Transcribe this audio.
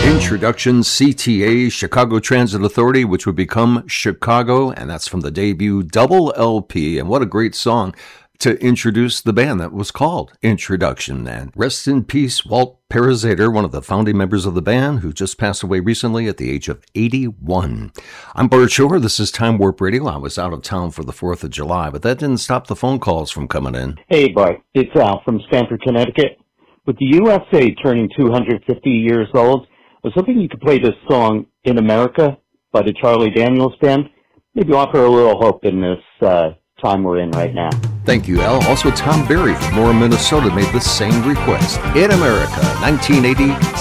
Introduction, CTA, Chicago Transit Authority, which would become Chicago, and that's from the debut Double LP, and what a great song to introduce the band that was called Introduction. And rest in peace, Walt Parazaider, one of the founding members of the band, who just passed away recently at the age of 81. I'm Bart Shore. This is Time Warp Radio. I was out of town for the 4th of July, but that didn't stop the phone calls from coming in. Hey, Bart. It's Al from Stamford, Connecticut. With the USA turning 250 years old, I was hoping you could play this song, In America, by the Charlie Daniels Band. Maybe offer a little hope in this time we're in right now. Thank you, Al. Also, Tom Berry from Moore, Minnesota made the same request. In America, 1980